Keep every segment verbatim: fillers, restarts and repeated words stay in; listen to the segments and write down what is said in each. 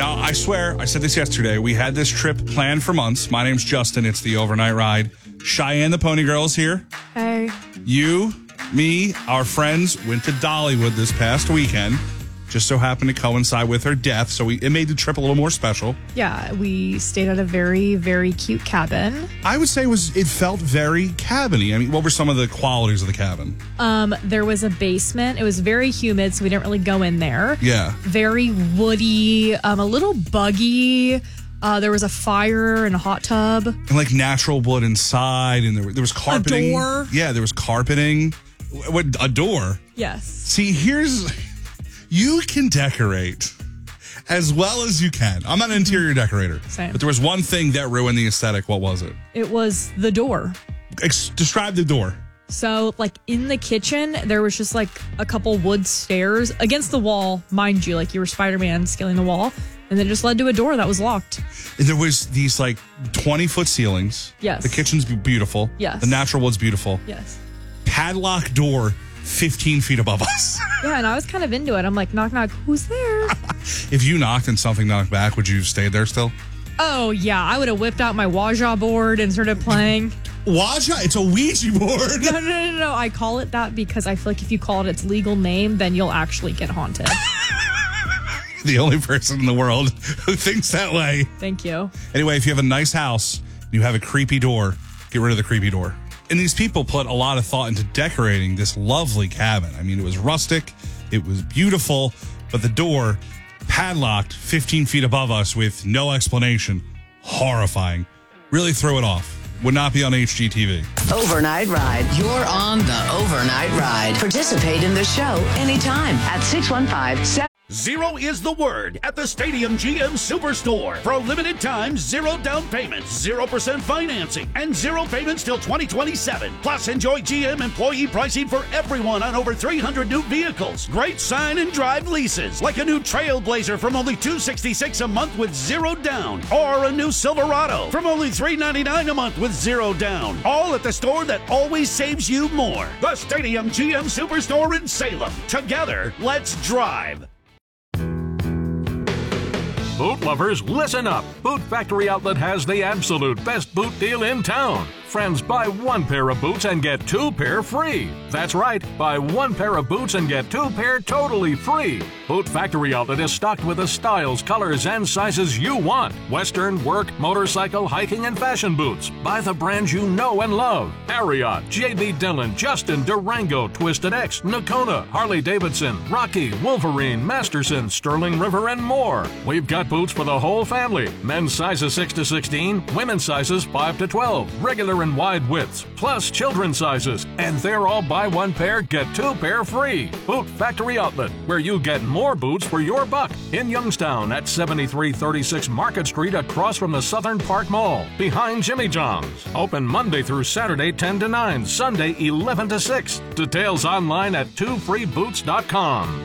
Now, I swear, I said this yesterday. We had this trip planned for months. My name's Justin. It's the overnight ride. Cheyenne the Pony Girl is here. Hey. You, me, our friends went to Dollywood this past weekend. Just so happened to coincide with her death, so we, it made the trip a little more special. Yeah, we stayed at a very, very cute cabin. I would say it was it felt very cabin-y. I mean, what were some of the qualities of the cabin? Um, there was a basement. It was very humid, so we didn't really go in there. Yeah. Very woody, um, a little buggy. Uh, there was a fire and a hot tub. And like natural wood inside, and there, there was carpeting. A door. Yeah, there was carpeting. What, a door? Yes. See, here's... You can decorate as well as you can. I'm not an interior decorator. Same. But there was one thing that ruined the aesthetic. What was it? It was the door. Ex- describe the door. So, like, in the kitchen, there was just, like, a couple wood stairs against the wall, mind you, like you were Spider-Man scaling the wall, and then it just led to a door that was locked. And there was these, like, twenty-foot ceilings. Yes. The kitchen's beautiful. Yes. The natural wood's beautiful. Yes. Padlock door fifteen feet above us. Yeah, and I was kind of into it. I'm like, knock, knock, who's there? If you knocked and something knocked back, would you have stayed there still? Oh, yeah. I would have whipped out my Ouija board and started playing. Ouija? It's a Ouija board. No, no, no, no. I call it that because I feel like if you call it its legal name, then you'll actually get haunted. The only person in the world who thinks that way. Thank you. Anyway, if you have a nice house, you have a creepy door, get rid of the creepy door. And these people put a lot of thought into decorating this lovely cabin. I mean, it was rustic, it was beautiful, but the door padlocked fifteen feet above us with no explanation. Horrifying. Really threw it off. Would not be on H G T V. Overnight Ride. You're on the Overnight Ride. Participate in the show anytime at six one five, seven Zero is the word at the Stadium G M Superstore. For a limited time, zero down payments, zero percent financing, and zero payments till twenty twenty-seven. Plus, enjoy G M employee pricing for everyone on over three hundred new vehicles. Great sign and drive leases, like a new Trailblazer from only two hundred sixty-six dollars a month with zero down, or a new Silverado from only three hundred ninety-nine dollars a month with zero down. All at the store that always saves you more. The Stadium G M Superstore in Salem. Together, let's drive. Boot lovers, listen up. Boot Factory Outlet has the absolute best boot deal in town. Friends, buy one pair of boots and get two pair free. That's right, buy one pair of boots and get two pair totally free. Boot Factory Outlet is stocked with the styles, colors, and sizes you want. Western, work, motorcycle, hiking, and fashion boots. Buy the brands you know and love. Ariat, J B. Dillon, Justin, Durango, Twisted X, Nakona, Harley-Davidson, Rocky, Wolverine, Masterson, Sterling River, and more. We've got boots for the whole family. Men's sizes six to sixteen, women's sizes five to twelve, regular and wide widths, plus children's sizes. And they're all buy one pair, get two pair free. Boot Factory Outlet, where you get more boots for your buck. In Youngstown at seventy-three thirty-six Market Street across from the Southern Park Mall, behind Jimmy John's. Open Monday through Saturday ten to nine, Sunday eleven to six. Details online at two free boots dot com.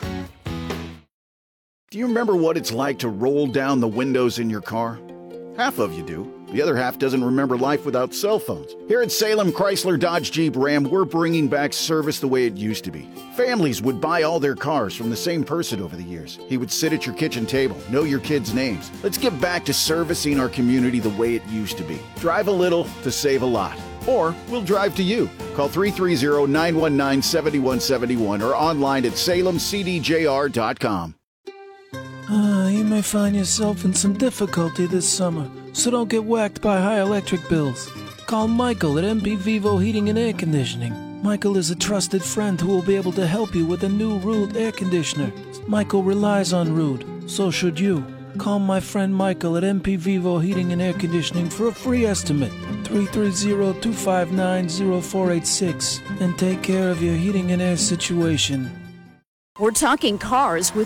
Do you remember what it's like to roll down the windows in your car? Half of you do. The other half doesn't remember life without cell phones. Here at Salem Chrysler Dodge Jeep Ram, we're bringing back service the way it used to be. Families would buy all their cars from the same person over the years. He would sit at your kitchen table, know your kids' names. Let's get back to servicing our community the way it used to be. Drive a little to save a lot. Or we'll drive to you. Call three three zero, nine one nine, seven one seven one or online at salem c d j r dot com. Uh, you may find yourself in some difficulty this summer, so don't get whacked by high electric bills. Call Michael at M P Vivo Heating and Air Conditioning. Michael is a trusted friend who will be able to help you with a new Rude air conditioner. Michael relies on Rude, so should you. Call my friend Michael at M P Vivo Heating and Air Conditioning for a free estimate. three three zero, two five nine, zero four eight six and take care of your heating and air situation. We're talking cars with